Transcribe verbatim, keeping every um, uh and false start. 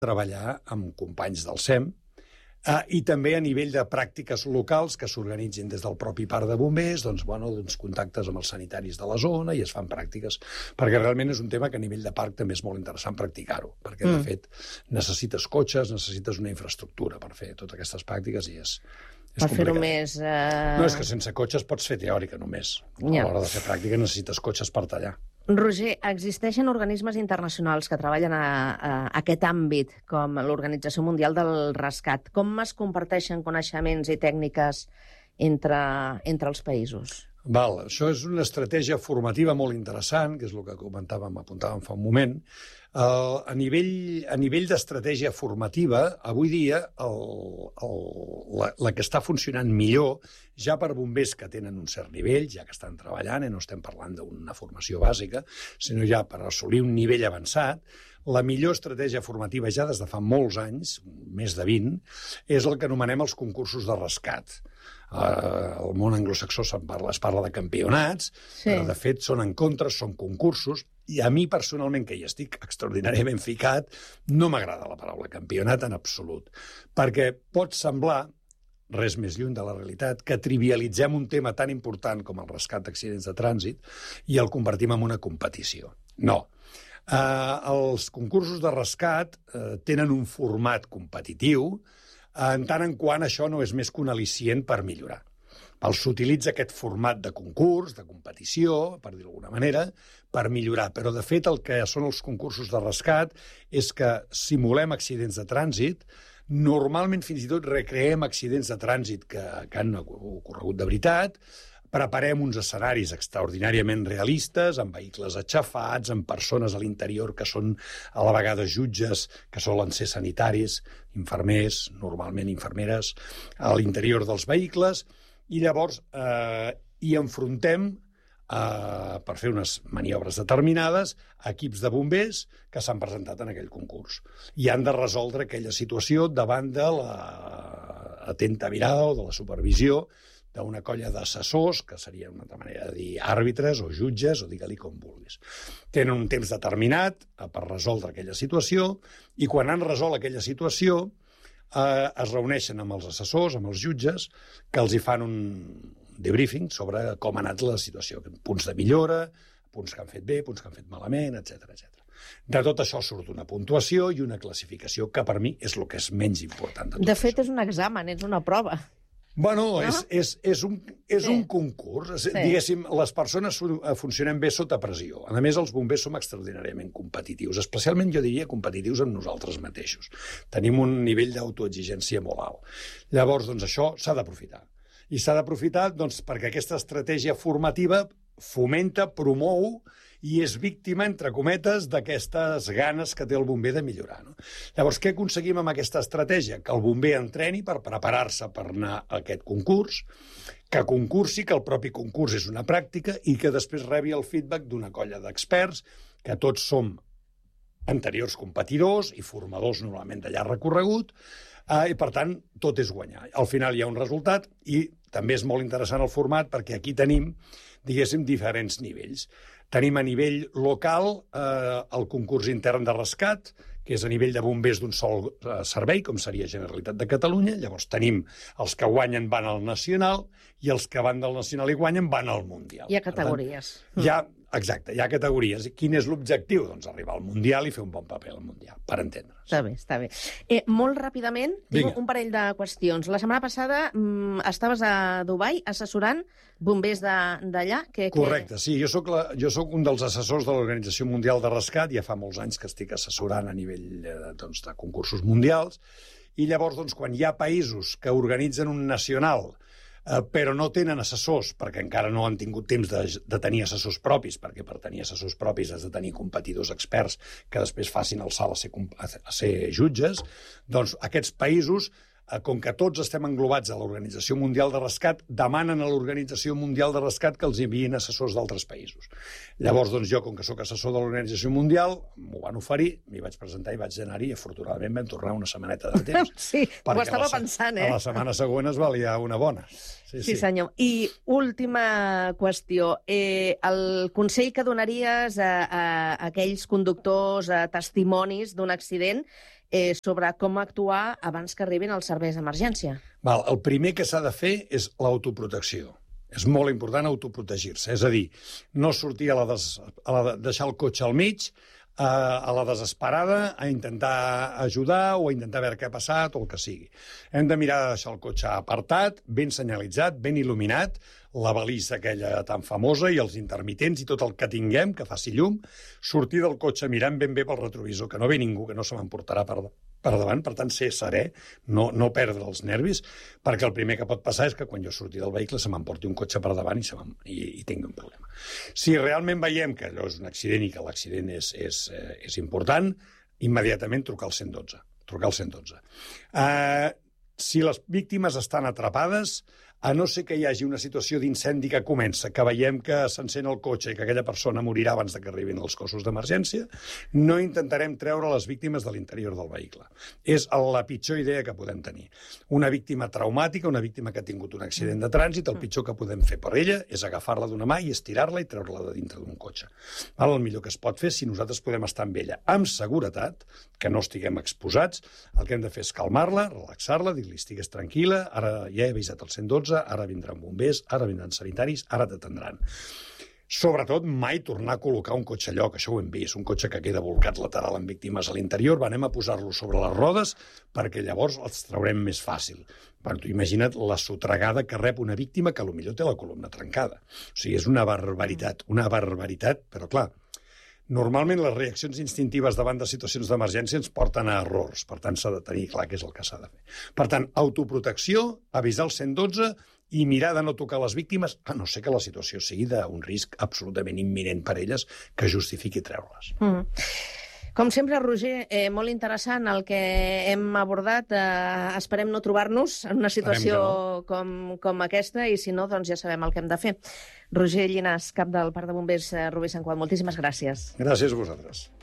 treballar amb companys del S E M, eh, i també a nivell de pràctiques locals que s'organitzin des del propi parc de bombers, doncs, bueno, doncs, contactes amb els sanitaris de la zona i es fan pràctiques, perquè realment és un tema que a nivell de parc també és molt interessant practicar-ho, perquè, mm. de fet, necessites cotxes, necessites una infraestructura per fer totes aquestes pràctiques i és, és per fer-ho més... Uh... No, és que sense cotxes pots fer teòrica només. Ja. A l'hora de fer pràctica necessites cotxes per tallar. Roger, existeixen organismes internacionals que treballen a, a aquest àmbit, com l'Organització Mundial del Rescat. Com es comparteixen coneixements i tècniques entre, entre els països? Val, això és una estratègia formativa molt interessant, que és el que comentàvem, apuntàvem fa un moment. Uh, a nivell, a nivell d'estratègia formativa, avui dia el, el, la, la que està funcionant millor, ja per bombers que tenen un cert nivell, ja que estan treballant, i no estem parlant d'una formació bàsica, sinó ja per assolir un nivell avançat, la millor estratègia formativa ja des de fa molts anys, més de vint, és el que anomenem els concursos de rescat. Uh, al món anglosaxó se'n parla, es parla de campionats, sí. Però de fet són encontres, són concursos, i a mi personalment, que hi estic extraordinàriament ficat, no m'agrada la paraula campionat en absolut, perquè pot semblar, res més lluny de la realitat, que trivialitzem un tema tan important com el rescat d'accidents de trànsit i el convertim en una competició. No. Uh, els concursos de rescat uh, tenen un format competitiu, en tant en quant això no és més que un al·licient per millorar. S'utilitza aquest format de concurs, de competició, per dir-ho d'alguna manera, per millorar. Però, de fet, el que són els concursos de rescat és que simulem accidents de trànsit, normalment fins i tot recreem accidents de trànsit que, que han ocorregut de veritat, preparem uns escenaris extraordinàriament realistes, amb vehicles aixafats, amb persones a l'interior que són a la vegada jutges, que solen ser sanitaris, infermers, normalment infermeres, a l'interior dels vehicles, i llavors eh, hi enfrontem, eh, per fer unes maniobres determinades, equips de bombers que s'han presentat en aquell concurs. I han de resoldre aquella situació davant de l'atenta mirada o de la supervisió d'una colla d'assessors, que seria una altra manera de dir àrbitres o jutges, o digue-li com vulguis. Tenen un temps determinat per resoldre aquella situació, i quan han resolt aquella situació, eh, es reuneixen amb els assessors, amb els jutges, que els hi fan un debriefing sobre com ha anat la situació, punts de millora, punts que han fet bé, punts que han fet malament, etcètera, etcètera. De tot això surt una puntuació i una classificació que per mi és el que és menys important de tot. De fet, això. És un examen, és una prova. Bueno, no? és, és, és, un, és sí. un concurs. Sí. Diguéssim, les persones funcionem bé sota pressió. A més, els bombers som extraordinàriament competitius, especialment, jo diria, competitius amb nosaltres mateixos. Tenim un nivell d'autoexigència molt alt. Llavors, doncs, això s'ha d'aprofitar. I s'ha d'aprofitar doncs, perquè aquesta estratègia formativa fomenta, promou i és víctima, entre cometes, d'aquestes ganes que té el bomber de millorar. No? Llavors, què aconseguim amb aquesta estratègia? Que el bomber entreni per preparar-se per anar a aquest concurs, que concursi, que el propi concurs és una pràctica i que després rebi el feedback d'una colla d'experts, que tots som anteriors competidors i formadors normalment de llarg recorregut, eh, i per tant tot és guanyar. Al final hi ha un resultat i també és molt interessant el format perquè aquí tenim, diguéssim, diferents nivells. Tenim a nivell local eh, el concurs intern de rescat, que és a nivell de bombers d'un sol eh, servei, com seria Generalitat de Catalunya. Llavors tenim els que guanyen van al nacional i els que van del nacional i guanyen van al mundial. Hi ha categories. Tant, hi ha, exacte, hi ha categories. Quin és l'objectiu? Doncs arribar al mundial i fer un bon paper al mundial, per entendre's. Està bé, està bé. Eh, molt ràpidament, tinc un parell de qüestions. La setmana passada mm, estaves a Dubai assessorant bombers d'allà. Que, que... Correcte, sí. Jo soc, la, jo soc un dels assessors de l'Organització Mundial de Rescat. Ja fa molts anys que estic assessorant a nivell eh, doncs, de concursos mundials. I llavors, doncs, quan hi ha països que organitzen un nacional eh, però no tenen assessors, perquè encara no han tingut temps de, de tenir assessors propis, perquè per tenir assessors propis has de tenir competidors experts que després facin el salt a ser, a ser jutges, doncs aquests països, com que tots estem englobats a l'Organització Mundial de Rescat, demanen a l'Organització Mundial de Rescat que els enviïn assessors d'altres països. Llavors, doncs, jo, com que sóc assessor de l'Organització Mundial, m'ho van oferir, m'hi vaig presentar i vaig anar-hi, i afortunadament vam tornar una setmaneta de temps. Sí, ho estava pensant, eh? A la setmana següent es valia una bona. Sí, sí, senyor. I última qüestió. Eh, el consell que donaries a, a aquells conductors, a testimonis d'un accident, eh, sobre com actuar abans que arribin els serveis d'emergència. Val, el primer que s'ha de fer és l'autoprotecció. És molt important autoprotegir-se. És a dir, no sortir a la, des... a la... deixar el cotxe al mig, a la desesperada, a intentar ajudar o a intentar veure què ha passat o el que sigui. Hem de mirar de deixar el cotxe apartat, ben senyalitzat, ben il·luminat, la balisa aquella tan famosa i els intermitents i tot el que tinguem, que faci llum, sortir del cotxe mirant ben bé pel retrovisor, que no ve ningú, que no se m'emportarà per, per davant, per tant, ser serè, no, no perdre els nervis, perquè el primer que pot passar és que quan jo surti del vehicle se m'emporti un cotxe per davant i, se i, i tingui un problema. Si realment veiem que allò és un accident i que l'accident és, és, eh, és important, immediatament trucar al cent i dotze. Trucar al cent i dotze. Uh, si les víctimes estan atrapades, a no ser que hi hagi una situació d'incendi que comença, que veiem que s'encén el cotxe i que aquella persona morirà abans de que arribin els cossos d'emergència, no intentarem treure les víctimes de l'interior del vehicle. És la pitjor idea que podem tenir. Una víctima traumàtica, una víctima que ha tingut un accident de trànsit, el pitjor que podem fer per ella és agafar-la d'una mà i estirar-la i treure-la de dintre d'un cotxe. El millor que es pot fer, si nosaltres podem estar amb ella amb seguretat, que no estiguem exposats, el que hem de fer és calmar-la, relaxar-la, dir-li estigues tranquil·la, ara ja he avisat el cent i dotze, ara vindran bombers, ara vindran sanitaris, ara t'atendran. Sobretot, mai tornar a col·locar un cotxe allò, que això ho hem vist, un cotxe que queda volcat lateral amb víctimes a l'interior, anem a posar-lo sobre les rodes perquè llavors els traurem més fàcil. Per tu imagina't la sotregada que rep una víctima que potser té la columna trencada. O sigui, és una barbaritat, una barbaritat, però clar, normalment les reaccions instintives davant de situacions d'emergència ens porten a errors, per tant s'ha de tenir clar què és el que s'ha de fer. Per tant, autoprotecció, avisar el cent i dotze i mirar de no tocar les víctimes, a no ser que la situació sigui d'un risc absolutament imminent per elles que justifiqui treure-les. Mm. Com sempre, Roger, eh, molt interessant el que hem abordat. Eh, esperem no trobar-nos en una situació no. com, com aquesta i, si no, doncs ja sabem el que hem de fer. Roger Llinàs, cap del Parc de Bombers Rubí Sant Cugat, moltíssimes gràcies. Gràcies a vosaltres.